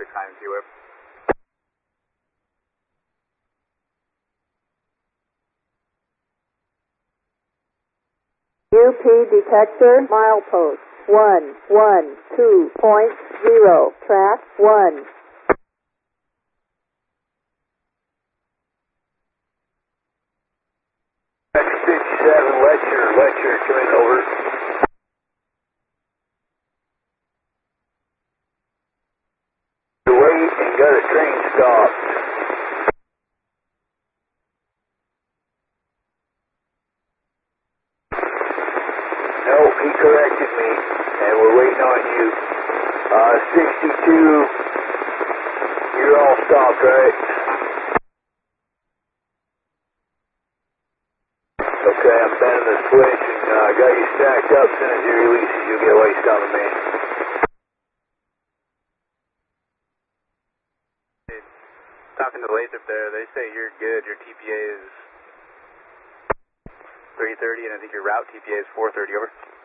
6 T-Whip. UP detector, milepost 112.0, track 1. X67, Letcher, coming over. Wait and got a train stopped. Nope, he corrected me, and we're waiting on you. 62, you're all stopped, right? Okay, I'm bending the switch and got you stacked up. As soon as you release it, you'll get laced on the main. Talking to Lathrop there, they say you're good. Your TPA is 330, and I think your route TPA is 430, over.